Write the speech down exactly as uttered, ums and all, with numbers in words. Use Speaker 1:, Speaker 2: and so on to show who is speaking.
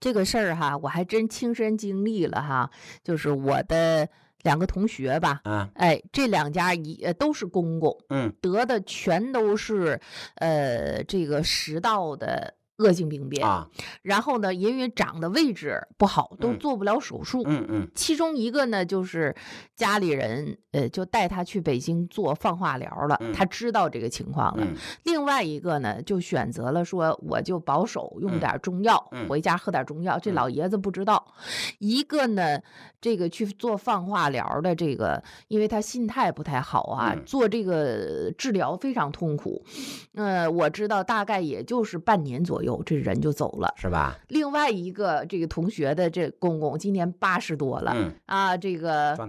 Speaker 1: 这个事儿哈，我还真亲身经历了哈，就是我的两个同学吧，
Speaker 2: 啊，
Speaker 1: 哎，这两家一呃都是公公，
Speaker 2: 嗯，
Speaker 1: 得的全都是呃这个食道的恶性病变，
Speaker 2: 啊，
Speaker 1: 然后呢，因为长的位置不好，都
Speaker 2: 嗯
Speaker 1: 做不了手术。
Speaker 2: 嗯嗯
Speaker 1: 其中一个呢，就是家里人呃就带他去北京做放化疗了，
Speaker 2: 嗯
Speaker 1: 他知道这个情况了。
Speaker 2: 嗯
Speaker 1: 另外一个呢，就选择了说我就保守用点中药，
Speaker 2: 嗯
Speaker 1: 回家喝点中药。这
Speaker 2: 嗯
Speaker 1: 老爷子不知道。一个呢，这个去做放化疗的这个，因为他心态不太好啊，
Speaker 2: 嗯
Speaker 1: 做这个治疗非常痛苦。呃，我知道大概也就是半年左右，这人就走了。
Speaker 2: 是吧？
Speaker 1: 另外一个这个同学的这公公今年八十多了，
Speaker 2: 嗯
Speaker 1: 啊，这个